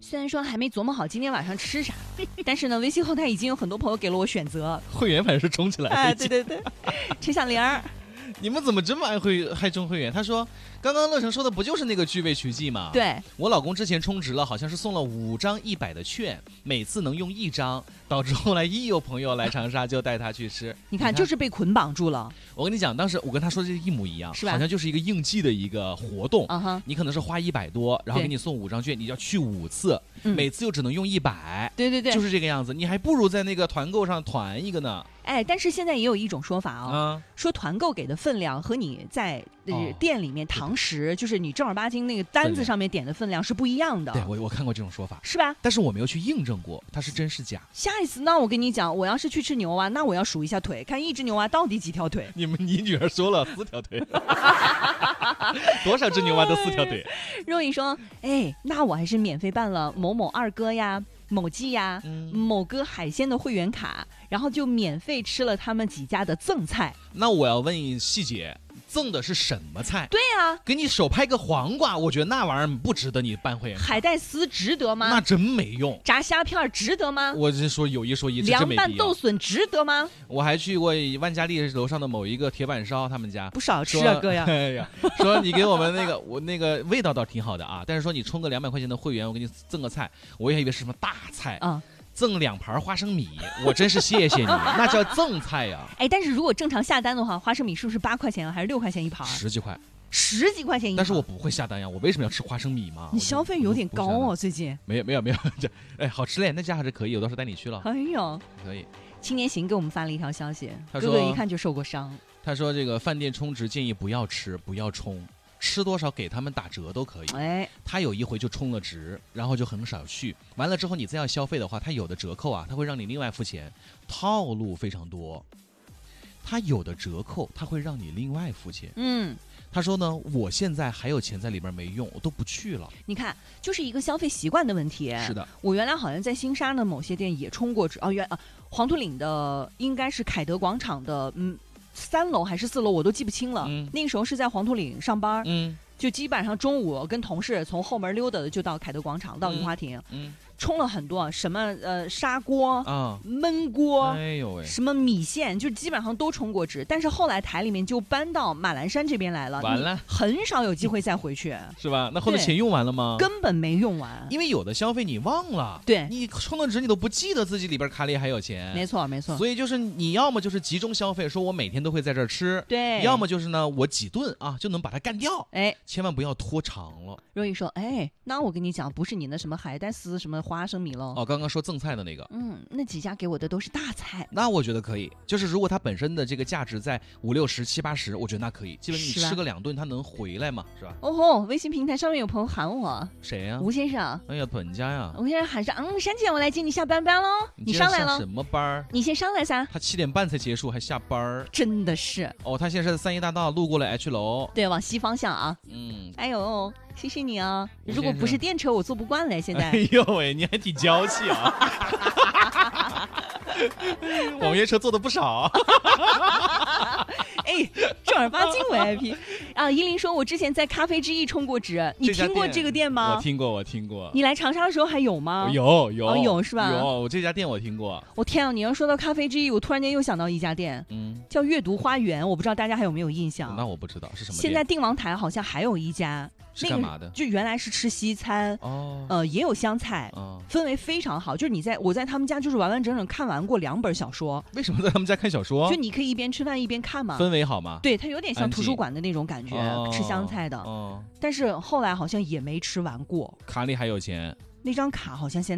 虽然说还没琢磨好今天晚上吃啥，但是呢，微信后台已经有很多朋友给了我选择。 会员反正是充起来了。 哎，对对对，陈小玲儿。 你们怎么这么爱充会员？他说，刚刚乐成说的不就是那个聚味曲记吗？ 对， 我老公之前充值了，好像是送了5张100的券，每次能用1张，导致后来一有朋友来长沙就带他去吃。 你看，就是被捆绑住了。 我跟你讲，当时我跟他说的一模一样， 是吧？ 好像就是一个应季的一个活动。 你可能是花100多，然后给你送5张券，你要去5次，每次又只能用100。 对对对， 就是这个样子。你还不如在那个团购上团一个呢。 哎，但是现在也有一种说法啊，说团购给的分量和你在店里面堂食，就是你正儿八经那个单子上面点的分量是不一样的。 对，我看过这种说法， 是吧？ 但是我没有去印证过它是真是假。 下一次，那我跟你讲，我要是去吃牛蛙，那我要数一下腿，看一只牛蛙到底几条腿。 你女儿说了4条腿，多少只牛蛙都4条腿。 若雨说，哎，那我还是免费办了某某二哥呀。某记呀，某哥海鲜的会员卡，然后就免费吃了他们几家的赠菜。 那我要问细节，赠的是什么菜？ 对啊， 给你手拍个黄瓜，我觉得那玩意儿不值得你办会员卡。 海带丝值得吗？ 那真没用。 炸虾片值得吗？ 我是说有一说一， 凉拌豆笋值得吗？ 我还去过万家丽楼上的某一个铁板烧，他们家不少吃啊，哥呀。 哎呀，说你给我们那个我那个味道倒挺好的啊，但是说你充个200块钱的会员，我给你赠个菜，我也以为是什么大菜啊。赠2盘花生米，我真是谢谢你，那叫赠菜呀。 哎，但是如果正常下单的话，花生米是不是8块钱还是6块钱一盘 ？10几块 ，10几块钱一盘。 但是我不会下单呀，我为什么要吃花生米嘛？ 你消费有点高哦，最近。 没有，这哎好吃嘞，那家还是可以，我到时候带你去了。 哎呦， 可以。 青年行给我们发了一条消息， 他说哥哥一看就受过伤。 他说这个饭店充值建议不要吃，不要充。吃多少给他们打折都可以。哎，他有一回就充了值，然后就很少去。完了之后你再要消费的话，他有的折扣啊，他会让你另外付钱，套路非常多。他有的折扣他会让你另外付钱。他说呢，我现在还有钱在里边没用，我都不去了。 你看，就是一个消费习惯的问题。 是的， 我原来好像在新沙的某些店也充过值。黄土岭的应该是凯德广场的，3楼还是4楼我都记不清了。那个时候是在黄土岭上班，就基本上中午跟同事从后门溜达的就到凯德广场，到樱花亭，充了很多什么砂锅啊、焖锅， 哎呦喂， 什么米线，就基本上都充过值。但是后来台里面就搬到马栏山这边来了， 完了， 很少有机会再回去， 是吧？那后头钱用完了吗？ 根本没用完， 因为有的消费你忘了， 对， 你充的值你都不记得自己里边卡里还有钱， 没错没错。 所以就是你要么就是集中消费，说我每天都会在这儿吃， 对； 要么就是呢，我几顿啊就能把它干掉， 哎， 千万不要拖长了。 若雨说，哎，那我跟你讲，不是你那什么海带丝、什么花生米喽。 哦，刚刚说赠菜的那个， 那几家给我的都是大菜。 那我觉得可以，就是如果它本身的这个价值在5、60、7、80，我觉得那可以。基本你吃个2顿，它能回来嘛，是吧？ 哦吼，微信平台上面有朋友喊我， 谁呀？ 吴先生。 哎呀，本家呀！ 吴先生喊上，珊姐，我来接你下班喽。你上来了？ 什么班？ 你先上来噻。 他7点半才结束，还下班？ 真的是。 哦，他现在是在3一大道路过了 H 楼， 对，往西方向啊。哎呦。谢谢你啊！如果不是电车，我坐不惯嘞。现在， 哎呦喂，你还挺娇气啊！网约车坐的不少。 哎，正儿八经 VIP 啊！依林说，我之前在咖啡之翼充过值，你听过这个店吗？ 我听过。 你来长沙的时候还有吗？ 有是吧？ 有，我这家店我听过。 我天啊！你要说到咖啡之翼，我突然间又想到一家店，叫阅读花园，我不知道大家还有没有印象？ 那我不知道是什么店。 现在定王台好像还有一家。 是干嘛的？ 就原来是吃西餐，也有湘菜，氛围非常好。就是我在他们家就是完完整整看完过2本小说。 为什么在他们家看小说？ 就你可以一边吃饭一边看嘛。 氛围好吗？ 对，它有点像图书馆的那种感觉，吃湘菜的。但是后来好像也没吃完过。 卡里还有钱？ 那张卡好像现在。